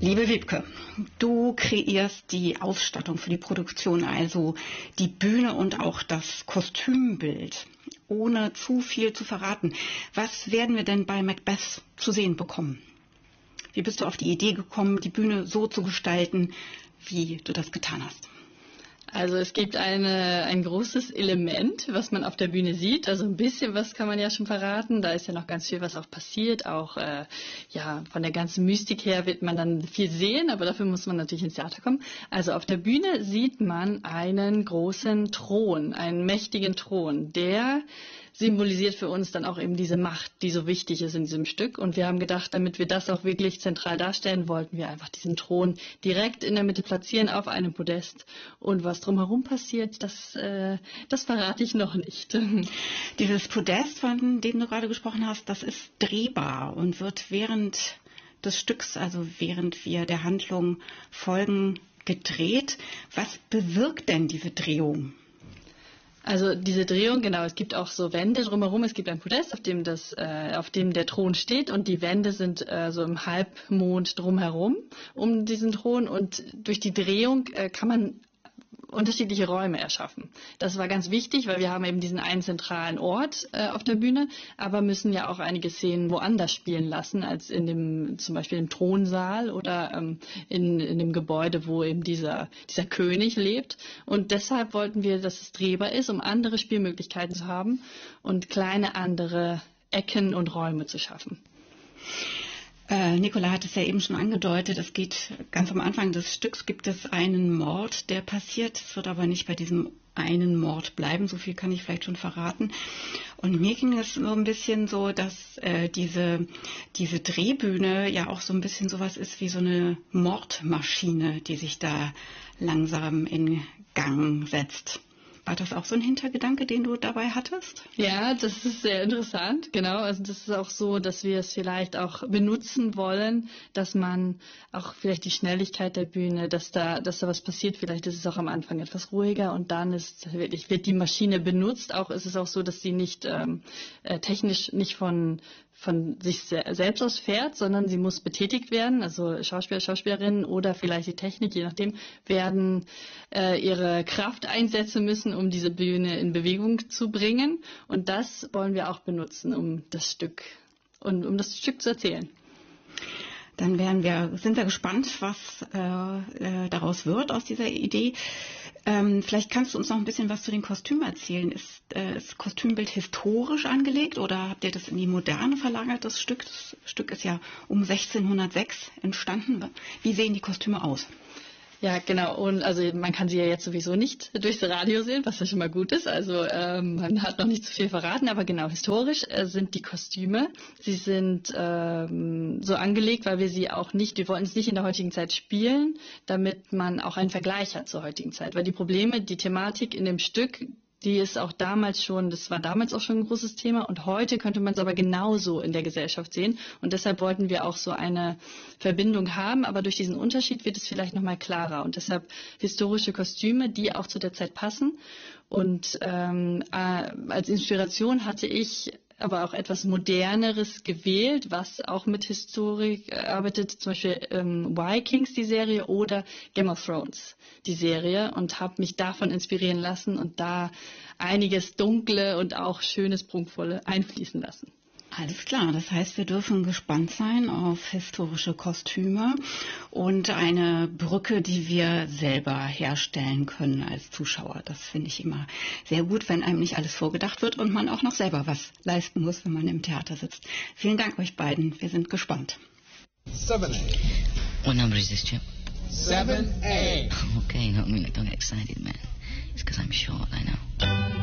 Liebe Wiebke, du kreierst die Ausstattung für die Produktion, also die Bühne und auch das Kostümbild. Ohne zu viel zu verraten, was werden wir denn bei Macbeth zu sehen bekommen? Wie bist du auf die Idee gekommen, die Bühne so zu gestalten, wie du das getan hast? Also es gibt ein großes Element, was man auf der Bühne sieht. Also ein bisschen was kann man ja schon verraten. Da ist ja noch ganz viel, was auch passiert. Auch von der ganzen Mystik her wird man dann viel sehen, aber dafür muss man natürlich ins Theater kommen. Also auf der Bühne sieht man einen großen Thron, einen mächtigen Thron, der symbolisiert für uns dann auch eben diese Macht, die so wichtig ist in diesem Stück. Und wir haben gedacht, damit wir das auch wirklich zentral darstellen, wollten wir einfach diesen Thron direkt in der Mitte platzieren auf einem Podest. Und was drumherum passiert, das verrate ich noch nicht. Dieses Podest, von dem du gerade gesprochen hast, das ist drehbar und wird während des Stücks, also während wir der Handlung folgen, gedreht. Was bewirkt denn diese Drehung? Also diese Drehung, genau, es gibt auch so Wände drumherum, es gibt ein Podest, auf dem der Thron steht und die Wände sind so im Halbmond drumherum um diesen Thron und durch die Drehung kann man unterschiedliche Räume erschaffen. Das war ganz wichtig, weil wir haben eben diesen einen zentralen Ort auf der Bühne, aber müssen ja auch einige Szenen woanders spielen lassen, als zum Beispiel im Thronsaal oder in dem Gebäude, wo eben dieser König lebt. Und deshalb wollten wir, dass es drehbar ist, um andere Spielmöglichkeiten zu haben und kleine andere Ecken und Räume zu schaffen. Nicola hat es ja eben schon angedeutet, es geht ganz am Anfang des Stücks, gibt es einen Mord, der passiert. Es wird aber nicht bei diesem einen Mord bleiben, so viel kann ich vielleicht schon verraten. Und mir ging es so ein bisschen so, dass diese Drehbühne ja auch so ein bisschen sowas ist wie so eine Mordmaschine, die sich da langsam in Gang setzt. War das auch so ein Hintergedanke, den du dabei hattest? Ja, das ist sehr interessant, genau. Also das ist auch so, dass wir es vielleicht auch benutzen wollen, dass man auch vielleicht die Schnelligkeit der Bühne, dass da was passiert. Vielleicht ist es auch am Anfang etwas ruhiger und dann wird die Maschine benutzt. Auch ist es auch so, dass sie nicht technisch nicht von sich selbst aus fährt, sondern sie muss betätigt werden. Also Schauspieler, Schauspielerinnen oder vielleicht die Technik, je nachdem, werden ihre Kraft einsetzen müssen, um diese Bühne in Bewegung zu bringen. Und das wollen wir auch benutzen, um das Stück zu erzählen. Dann sind wir gespannt, was daraus wird aus dieser Idee. Vielleicht kannst du uns noch ein bisschen was zu den Kostümen erzählen. Ist das Kostümbild historisch angelegt oder habt ihr das in die Moderne verlagert, das Stück? Das Stück ist ja um 1606 entstanden. Wie sehen die Kostüme aus? Ja, genau. Und also man kann sie ja jetzt sowieso nicht durchs Radio sehen, was ja schon mal gut ist. Also man hat noch nicht zu viel verraten, aber genau, historisch sind die Kostüme. Sie sind so angelegt, weil wir wollten es nicht in der heutigen Zeit spielen, damit man auch einen Vergleich hat zur heutigen Zeit. Weil die Thematik in dem Stück, das war damals auch schon ein großes Thema und heute könnte man es aber genauso in der Gesellschaft sehen und deshalb wollten wir auch so eine Verbindung haben, aber durch diesen Unterschied wird es vielleicht nochmal klarer und deshalb historische Kostüme, die auch zu der Zeit passen und als Inspiration hatte ich aber auch etwas Moderneres gewählt, was auch mit Historik arbeitet, zum Beispiel Vikings, die Serie, oder Game of Thrones, die Serie, und habe mich davon inspirieren lassen und da einiges Dunkle und auch Schönes, Prunkvolle einfließen lassen. Alles klar, das heißt, wir dürfen gespannt sein auf historische Kostüme und eine Brücke, die wir selber herstellen können als Zuschauer. Das finde ich immer sehr gut, wenn einem nicht alles vorgedacht wird und man auch noch selber was leisten muss, wenn man im Theater sitzt. Vielen Dank euch beiden, wir sind gespannt. 7A. What number is this, Chip? 7A. Okay, don't get excited, man. It's because I'm short, I know.